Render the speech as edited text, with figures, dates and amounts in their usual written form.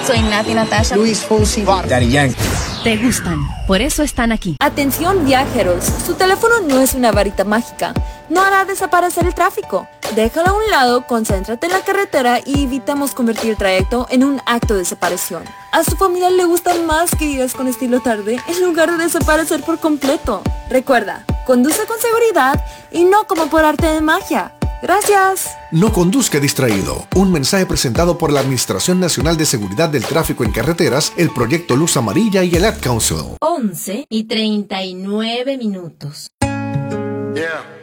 Soy Nati Natasha. Luis Fonsi. Daddy Yankee. Te gustan, por eso están aquí. Atención viajeros, su teléfono no es una varita mágica, no hará desaparecer el tráfico. Déjalo a un lado, concéntrate en la carretera y evitamos convertir el trayecto en un acto de separación. A su familia le gusta más que vivas con estilo tarde en lugar de desaparecer por completo. Recuerda, conduce con seguridad y no como por arte de magia. Gracias. No conduzca distraído. Un mensaje presentado por la Administración Nacional de Seguridad del Tráfico en Carreteras, el Proyecto Luz Amarilla y el Ad Council. 11:39. Yeah.